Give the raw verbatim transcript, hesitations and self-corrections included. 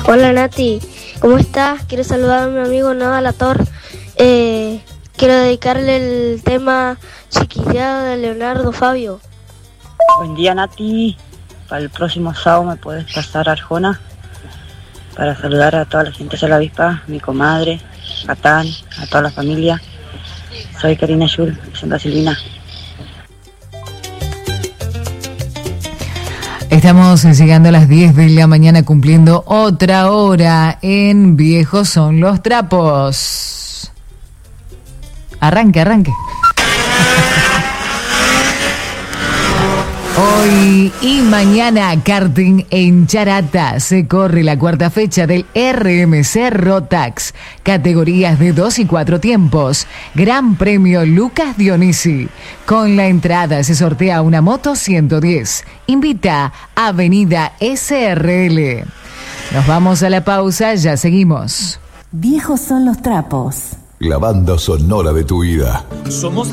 Hola Nati, ¿cómo estás? Quiero saludar a mi amigo Noah Lator. Eh, quiero dedicarle el tema Chiquilleado de Leonardo Fabio. Buen día Nati, para el próximo sábado me puedes pasar a Arjona para saludar a toda la gente de la avispa, mi comadre, a Tan, a toda la familia. Soy Karina Yul, Santa Silvina. Estamos llegando a las diez de la mañana cumpliendo otra hora en Viejos son los trapos. Arranque, arranque. Hoy y mañana karting en Charata. Se corre la cuarta fecha del R M C Rotax. Categorías de dos y cuatro tiempos. Gran Premio Lucas Dionisi. Con la entrada se sortea una moto ciento diez. Invita Avenida S R L. Nos vamos a la pausa, ya seguimos. Viejos son los trapos. La banda sonora de tu vida. Somos